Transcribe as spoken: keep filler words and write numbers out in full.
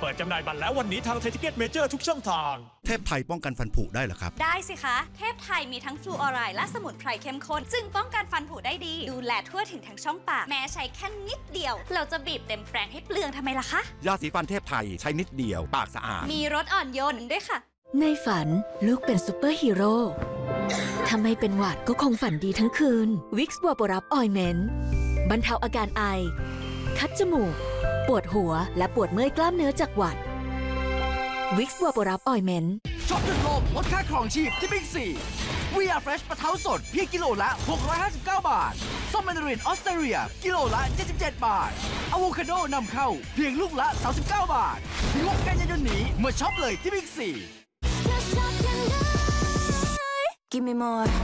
ปิดจำหน่ายบัตรแล้ววันนี้ทางไทยทิเก็ตเมเจอร์ทุกช่องทางเทพไทยป้องกันฟันผุได้เหรอครับได้สิคะเทพไทยมีทั้งฟลูออไรด์และสมุนไพรเข้มข้นจึงป้องกันฟันผุได้ดีดูแลทั่วถึงทั้งช่องปากแม้ใช้แค่นิดเดียวเราจะบีบเต็มแปรงให้เปลืองทำไมล่ะคะยาสีฟันเทพไทยใช้นิดเดียวปากสะอาดมีรสอ่อนโยนด้วยค่ะในฝันลูกเป็นซูเปอร์ฮีโร่ถ้าไม่เป็นหวัดก็คงฝันดีทั้งคืนวิกซ์วอปรับออยเมนต์บรรเทาอาการไอคัดจมูกปวดหัวและปวดเมื่อยกล้ามเนื้อจากหวัดวิกซ์วอปรับออยเมนต์ช็อปจนโลกลดค่าครองชีพที่บิ๊กซีวีอาร์เฟรชปลาเท้าสดเพียงกิโลละหกร้อยห้าสิบเก้าบาทส้มแมนดารินออสเตรเลียกิโลละเจ็ดสิบเจ็ดบาทอะโวคาโดนำเข้าเพียงลูกละสามสิบเก้าบาทถึงหกกันยายนนี้เมื่อช็อปเลยที่บิ๊กซีGive me more